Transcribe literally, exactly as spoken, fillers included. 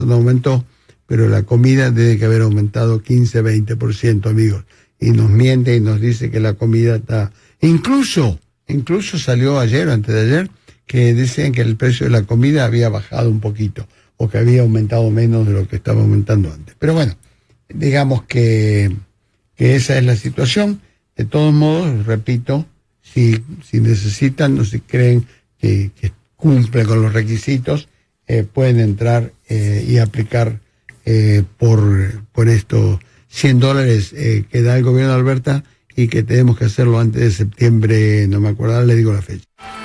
no aumentó, pero la comida tiene que haber aumentado quince, veinte por ciento, amigos. Y nos miente y nos dice que la comida está... Incluso, incluso salió ayer o antes de ayer, que decían que el precio de la comida había bajado un poquito, o que había aumentado menos de lo que estaba aumentando antes. Pero bueno, digamos que, que esa es la situación. De todos modos, repito, si, si necesitan o si creen que, que cumple con los requisitos, eh, pueden entrar eh, y aplicar eh, por, por estos cien dólares eh, que da el gobierno de Alberta y que tenemos que hacerlo antes de septiembre, no me acuerdo, le digo la fecha.